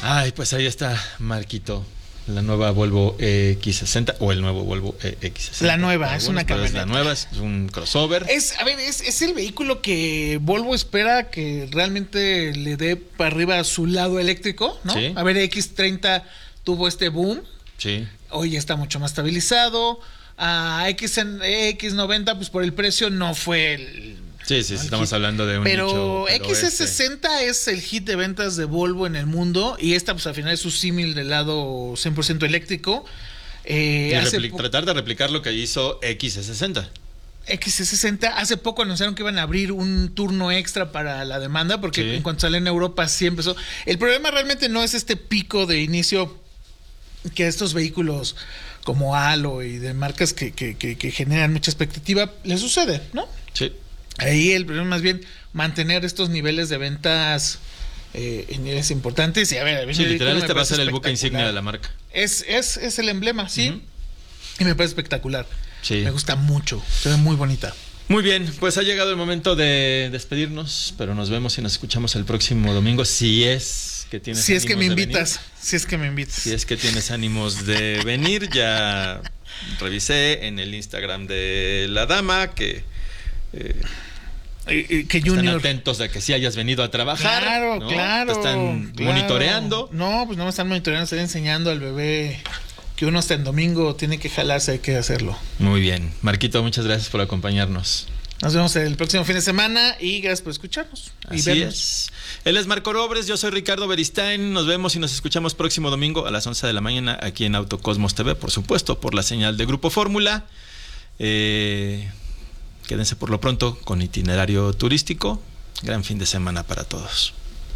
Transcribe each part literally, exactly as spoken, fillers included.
Ay, pues ahí está, Marquito. La nueva Volvo X sesenta o el nuevo Volvo X sesenta. La nueva, es una camioneta. Es la nueva, es un crossover. Es, a ver, es, es el vehículo que Volvo espera que realmente le dé para arriba a su lado eléctrico, ¿no? Sí. A ver, X treinta tuvo este boom. Sí. Hoy está mucho más estabilizado. A X, X noventa, pues por el precio no fue el... Sí, sí, sí, estamos hit. hablando de un pero, nicho, pero X C sesenta este... es el hit de ventas de Volvo en el mundo y esta pues al final es su símil del lado cien por ciento eléctrico. Eh, hace repli- po- tratar de replicar lo que hizo X C sesenta. X C sesenta, hace poco anunciaron que iban a abrir un turno extra para la demanda porque sí. En cuanto sale en Europa sí empezó. El problema realmente no es este pico de inicio que estos vehículos como Halo y de marcas que, que, que, que generan mucha expectativa le sucede, ¿no? Sí. Ahí el problema es más bien mantener estos niveles de ventas eh, en niveles importantes. Y a ver, sí, literal este va a ser el buque insignia de la marca. Es, es, es el emblema, sí. Uh-huh. Y me parece espectacular. Sí. Me gusta mucho. Se ve muy bonita. Muy bien, pues ha llegado el momento de despedirnos, pero nos vemos y nos escuchamos el próximo domingo, si es que tienes si es que me invitas, venir. si es que me invitas. Si es que tienes ánimos de venir, ya revisé en el Instagram de la dama que... Eh, eh, que Junior. Están atentos de que sí hayas venido a trabajar. Claro, ¿no? claro. Te están claro. monitoreando. No, pues no me están monitoreando, están enseñando al bebé que uno hasta en domingo tiene que jalarse, hay que hacerlo. Muy bien. Marquito, muchas gracias por acompañarnos. Nos vemos el próximo fin de semana y gracias por escucharnos. Y Así vernos. es. Él es Marco Robres, yo soy Ricardo Beristain. Nos vemos y nos escuchamos próximo domingo a las once de la mañana aquí en Autocosmos T V, por supuesto, por la señal de Grupo Fórmula. Eh, quédense por lo pronto con itinerario turístico. Gran fin de semana para todos.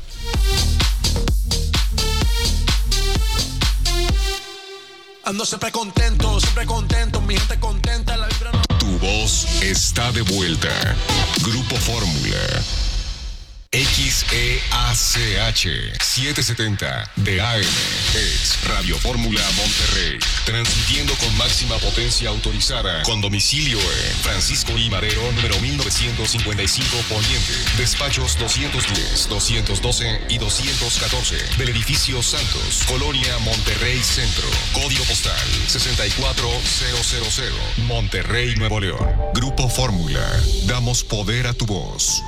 Ando siempre contento, siempre contento, mi gente contenta, la vibra no... Tu voz está de vuelta. Grupo Fórmula. X E A C H setecientos setenta de A M es Radio Fórmula Monterrey, transmitiendo con máxima potencia autorizada, con domicilio en Francisco I. Madero, número mil novecientos cincuenta y cinco Poniente, despachos doscientos diez, doscientos doce y doscientos catorce, del edificio Santos, Colonia Monterrey Centro, código postal sesenta y cuatro mil, Monterrey, Nuevo León. Grupo Fórmula, damos poder a tu voz.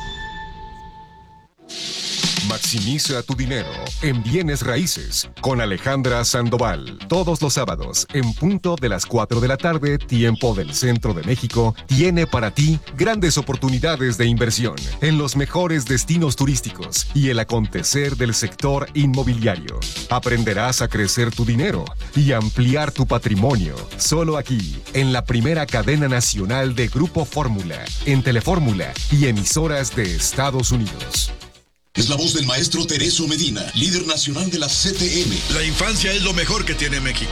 Maximiza tu dinero en bienes raíces con Alejandra Sandoval. Todos los sábados, en punto de las cuatro de la tarde, tiempo del Centro de México, tiene para ti grandes oportunidades de inversión en los mejores destinos turísticos y el acontecer del sector inmobiliario. Aprenderás a crecer tu dinero y ampliar tu patrimonio. Solo aquí, en la primera cadena nacional de Grupo Fórmula, en Telefórmula y emisoras de Estados Unidos. Es la voz del maestro Tereso Medina, líder nacional de la C T M. La infancia es lo mejor que tiene México.